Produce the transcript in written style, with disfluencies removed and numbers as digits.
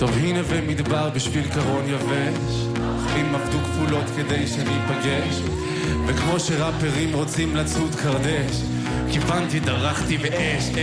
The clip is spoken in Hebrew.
טוב הנה ומדבר בשביל קרון יבש, אם עבדו כפולות כדי שניפגש, וכמו שראפרים רוצים לצוד קרדש, כיוונתי דרכתי באש